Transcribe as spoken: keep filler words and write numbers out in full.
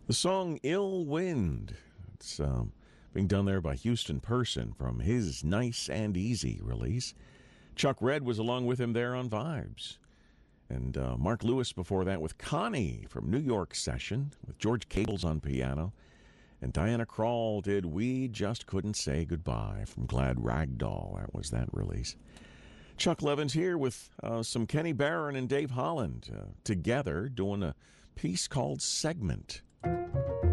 The song Ill Wind. It's um, being done there by Houston Person from his Nice and Easy release. Chuck Red was along with him there on Vibes. And uh, Mark Lewis before that with Connie from New York Session with George Cables on piano. And Diana Krall did We Just Couldn't Say Goodbye from Glad Ragdoll. That was that release. Chuck Levin's here with uh, some Kenny Barron and Dave Holland uh, together doing a piece called Segment.